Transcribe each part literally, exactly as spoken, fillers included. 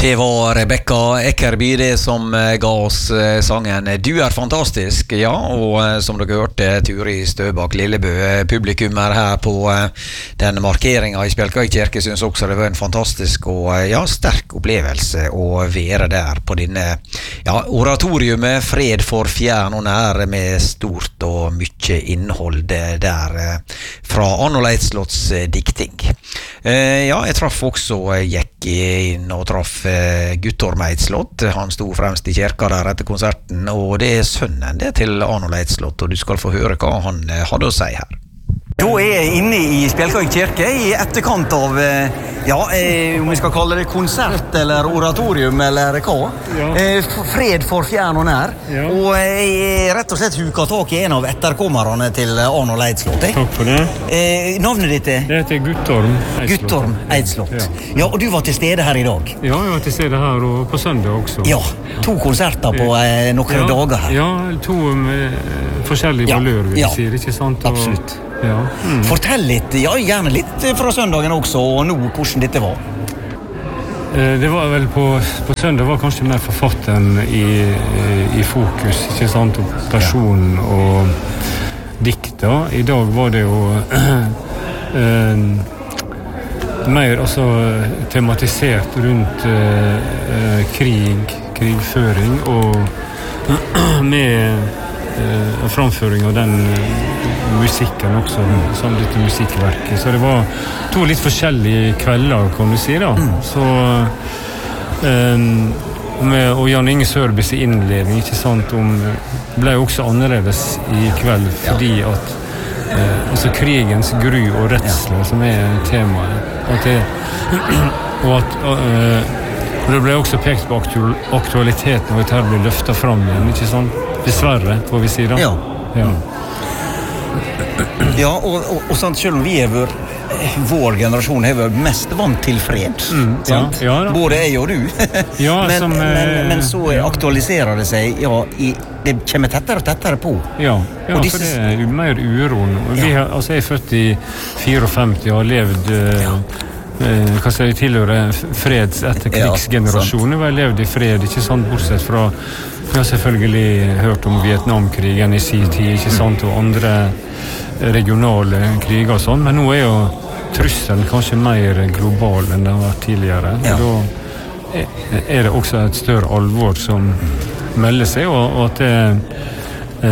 Det var Rebecca Eckerby det som ga oss sangen Du er fantastisk, ja, og som dere hørte Turi Støbak Lillebø, publikum er her på den markeringen i Spjelkavik kirke, synes også det var en fantastisk og ja, sterk opplevelse å være der på denne ja, oratoriumet Fred for fjern og nær med stort og mye innhold der fra Arnold Eidslots dikting. Ja, jeg traff også, gikk inn og traff Guttorm Eidslott. Han sto fremst i kirka der etter konserten, og det er sønnen det til Arnold Eidslott, og du skal få høre hva han hadde å si her. Da er jeg inne i Spjelkavik kirke i etterkant av, ja, om vi skal kalle det konsert eller oratorium eller hva. Ja. Fred for fjern og nær. Ja. Og jeg er rett og slett huka tak i en av etterkommerne til Arnold Eidslott. Takk for det. Eh, navnet ditt er? Det heter Guttorm Eidslott. Guttorm Eidslott. Ja. Ja, og du var til stede her i dag? Ja, jeg var til stede her og på søndag også. Ja, to konserter på eh, noen ja, dager her. Ja, to med forskjellige ja. valør, vil jeg ja. si, ikke sant? Og, absolutt. Ja. Mm. Fortell litt, ja, gjerne litt fra søndagen også, og nå hvordan dette var. Det var vel på, på søndag var kanskje mer forfatteren i, i fokus, ikke sant, og personen ja. Og dikta. I dag var det jo eh, mer altså tematisert rundt eh, krig, krigføring og med Uh, framføring av den uh, musikken også, som dette musikkverket. Så det var to litt forskjellige kvelder, kan du si da. Mm. Så um, med, og Jan Inge Sørbys innledning, ikke sant, om, ble også annerledes i kveld, fordi ja. At uh, altså krigens gru og redsler, ja. Som er temaet. At det, og at uh, og det ble også pekt på aktualiteten, og at her ble løftet frem igjen, ikke sant? Dessverre, får vi si da. Ja. Ja, ja og, og, og sant, selv om vi er vår, vår generasjon er vår mest vant til fred, mm, sant? Ja, ja, både jeg og du. Ja, men, som, men, men så ja. Aktualiserer det seg, ja, i, det kommer tettere og tettere på. Ja, ja disse... for det er mer uroen. Vi har, altså, jeg er født i femtifire og har levd... Ja. Eh, hva skal jeg tilhøre freds etterkrigsgenerasjonen. Ja, jeg har levd i fred, ikke sant, bortsett fra jeg har selvfølgelig hørt om Vietnamkrigen i sin tid, ikke sant, og andre regionale kriger og sånn, men nå er jo trusselen kanskje mer global enn den var tidligere. Ja. Da er det også et større alvor som melder seg, og, og at det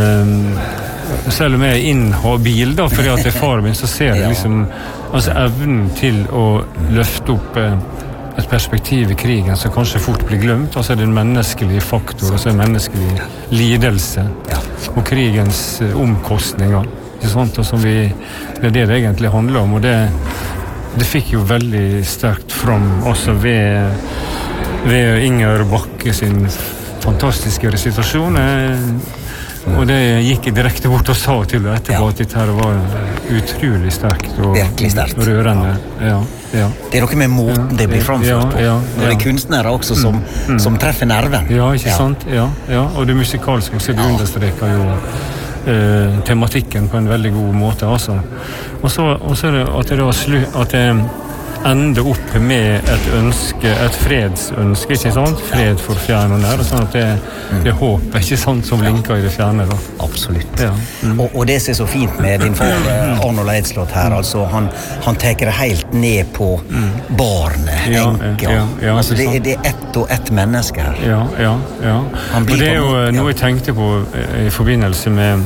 eh, selv om jeg er inhabil da, fordi at det er far min, så ser jeg liksom altså evnen til å løfte opp eh, et perspektiv i krigen som kanskje fort blir glemt, altså den menneskelige faktor, altså den menneskelige lidelse, ja. Og krigens eh, omkostninger, ikke sant, og som vi, det er det det egentlig handler om, og det, det fikk jo veldig sterkt fram også ved, ved Inger Bakke sin fantastiske resitasjon, eh, og det gikk jeg direkte bort og sa til det etterpå, ja. At dette her var utrolig sterkt og sterkt. Rørende. Ja, ja. Det er noe med måten det blir framført på. Ja, ja, ja. Det er kunstnere også som, mm. som treffer nerven. Ja, ikke ja. Sant? Ja, ja. Og det musikalske også, det understreker jo eh, tematikken på en veldig god måte. Altså. Og så er det at det, slu, at det ender opp med et ønske, et fredsønske, ikke sant? Fred for fjern og nær, og sånn at det, det er håp, ikke sant, som linker i det fjerne da. Absolutt. Ja. Mm. Og, og det som er så fint med din far Arnold Eidslott her, altså han, han teker det helt ned på barnet, ja, enker. Ja, ja, altså det, det er ett og ett menneske her. Ja, ja, ja. Og det er jo noe jeg tenkte på i forbindelse med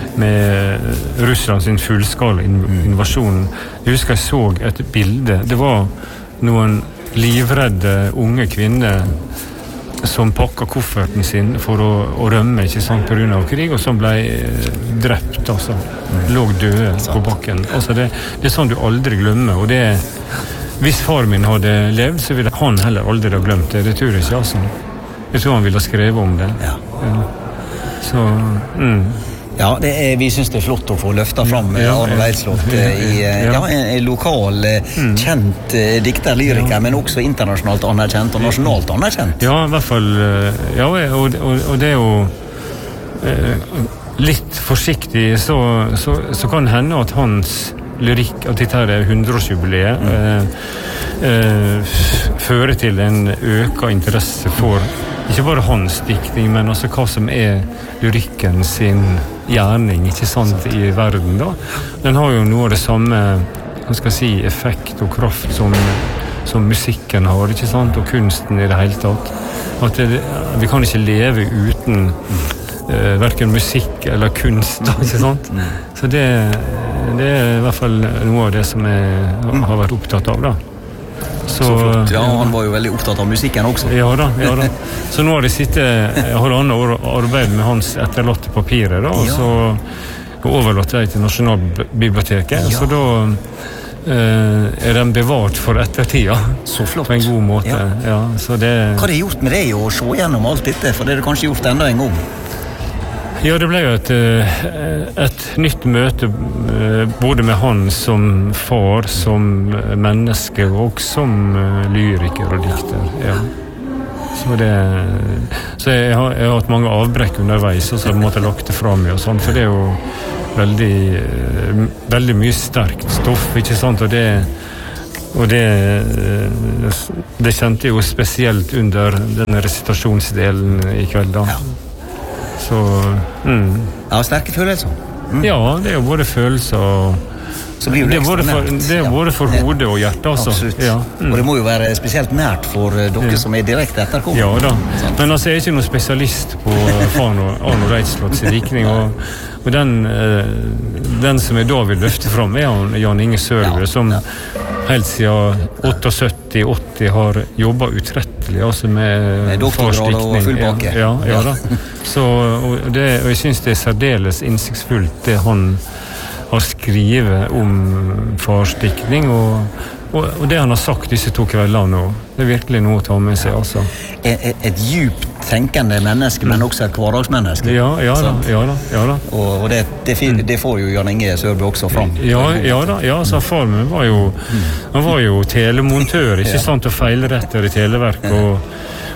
med Russland sin fullskala invasjon. Jeg husker jeg så et bilde. Det var noen livredde unge kvinner som pakket kofferten sin for å, å rømme, ikke sant, på grunn av krig, og som ble drept, altså. Lå døde på bakken. Altså det, det er sånn du aldri glemmer, og det hvis far min hadde levd, så ville han heller aldri ha glemt det. Det tror jeg ikke, altså. Jeg tror han ville ha skrevet om det. Ja. Ja. Så, mm. Ja, det er, vi synes det er flott å få løftet frem ja, Arnold Eidslott i ja, ja, en, en lokal, mm. kjent dikter, lyriker, ja. Men også internasjonalt anerkjent og nasjonalt anerkjent. Ja, i hvert fall, ja, og, og, og det er jo eh, litt forsiktig, så, så, så kan det hende at hans lyrikk, at dette er hundreårsjubileet, mm. eh, eh, fører til en øket interesse for ikke bare hans diktning, men også hva som er lyrikken sin gjerning, ikke sant, i verden da. Den har jo noe av det samme, hva skal jeg si, effekt og kraft som, som musikken har, ikke sant, og kunsten i det hele tatt. At det, vi kan ikke leve uten Uh, hverken musikk eller kunst, ikke sant? Så det, det er i hvert fall noe av det som jeg har vært opptatt av da. Så, så flott, ja, han var jo veldig opptatt av musikken også. Ja da, ja da. Så nå har jeg sittet halvannet år og arbeidet med hans etterlatte papirer da, og så overlatt jeg til Nasjonalbiblioteket, ja. Så da Uh, er den bevart for ettertida. Så flott. På en god måte. Ja. Ja, så det... Hva har det gjort med deg å se gjennom alt dette? For det har du kanskje gjort enda en gang? Ja, det ble jo et, et nytt møte både med han som far, som menneske og som lyriker og dikter. Ja. Så, det, så jeg, har, jeg har hatt mange avbrekk underveis, og så har jeg måttet lagt det fra meg og sånn, for det er jo veldig, veldig mye sterkt stoff, ikke sant, og det, og det, det kjente jeg jo spesielt under denne resitasjonsdelen i kveld da. Ja. Så, mm. Ja, sterke følelser. Mm. Ja, det er jo både følelser og så blir jo det, det, er både for, det er både for ja. Hodet og hjertet altså. Absolutt. Ja. Mm. Og det må jo være spesielt nært for dere ja. Som er direkte etterkommende. Ja da, sånn. Men altså jeg er ikke noen spesialist på Arno Reitslotts diktning, og, og den, den som jeg da vil løfte fram er Jan Inge Sørve, ja. Som ja. Helt siden syttiåtte åtti har jobbet utrettelig altså med doktorgrad og fullbakke. Ja, ja, ja da. Så, og, det, og jeg synes det er særdeles innsiktsfullt det han har skrivet om farsdiktning, og, og, og det han har sagt disse to kveldene nå, det er virkelig noe å ta med seg, altså. Et, et, et djupt tenkende menneske, men også et hverdagsmenneske. Ja, ja da, ja da, ja da. Og, og det, det, det får jo Jan Inge Sørve også fram. Ja, ja da, ja, så far min var jo, han var jo telemontør, ikke sant, og feilretter i televerk, og,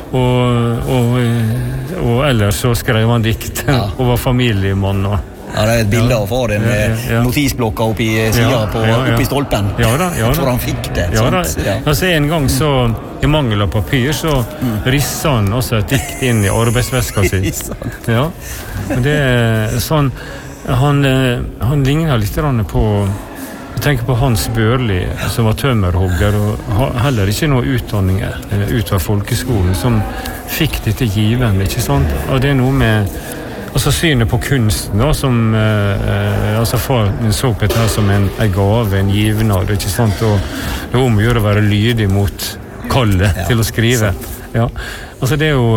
og, og, og ellers så skrev han dikt, ja. Og var familiemann, og ja, det er et bilde av faren med ja, ja. Notisblokka oppi siden, ja, på, ja, ja. Oppi stolpen. Ja da, ja da. For han fikk det, ja, sant? Da. Ja. Altså en gang så, i mangel av papir, så mm. risset han også et dikt inn i arbeidsveska si. Ja, og det er sånn, han, han ligner litt på, jeg tenker på Hans Børli, som var tømmerhogger, og heller ikke noe utdanning ut av folkeskolen, som fikk dette givende, ikke sant? Og det er noe med altså synet på kunsten da, som eh, altså far så på dette som en, en gave, en givnad, ikke sant, og det er om å gjøre å være lydig mot kallet ja, til å skrive. Ja, altså det er jo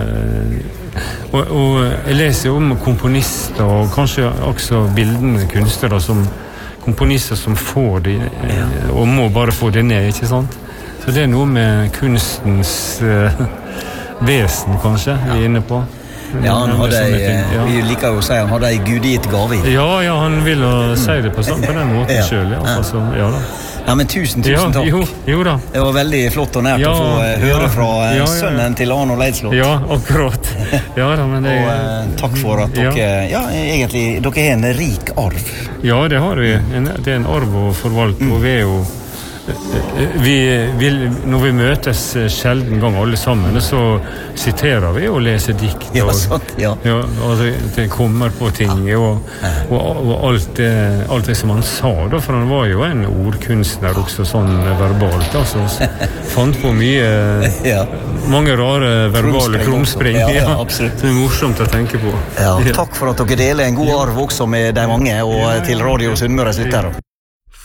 eh, og, og jeg leser jo om komponister og kanskje også bildende kunstnere som komponister som får det eh, og må bare få det ned, ikke sant, så det er noe med kunstens eh, vesen kanskje vi er inne på. Ja, han hadde ei, ja. Vi liker jo å si han hadde ei gudgitt gave. Ja, ja, han ville si det på, på den måten ja. Selv, ja. Altså, ja da. Ja, men tusen, tusen ja, takk. Jo, jo da. Det var veldig flott og nært ja, å få uh, høre ja, fra uh, ja, ja, sønnen ja. Til Arno Reitslott. Ja, akkurat. Ja da, men det... Og uh, takk for at dere, ja. Ja, egentlig, dere har en rik arv. Ja, det har vi. En, det er en arv å forvalte, mm. Og vi er jo Vi, vi, når vi møtes sjelden gang alle sammen, så siterer vi og leser dikt og, ja, sant, ja. Ja, og det, det kommer på ting ja. og, og, og alt, det, alt det som han sa da, for han var jo en ordkunstner også sånn verbalt altså, fant på mye ja. Mange rare verbale krumspring ja, ja, absolutt. Det er morsomt å tenke på ja, takk for at dere deler en god arv også med de mange og til Radio Sunnmøres lyttere.